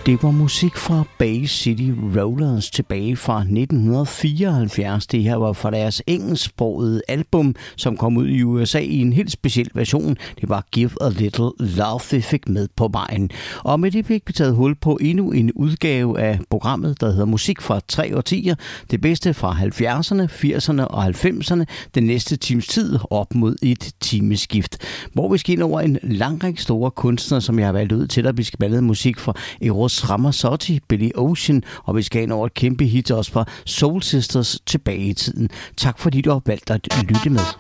Det var musik fra Bay City Rollers tilbage fra 1974. Det her var fra deres engelsksprogede album, som kom ud i USA i en helt speciel version. Det var Give a Little Love, vi fik med på vejen. Og med det fik vi taget hul på endnu en udgave af programmet, der hedder Musik fra 3 årtier. Det bedste fra 70'erne, 80'erne og 90'erne. Den næste times tid op mod et timeskift, hvor vi skal ind over en lang række store kunstnere, som jeg har valgt ud til dig. Vi skal blandt andet musik fra Eros Ramazzotti, Billy Ocean, og vi skal ind over et kæmpe hit også fra Soul Sisters tilbage i tiden. Tak fordi du har valgt at lytte med.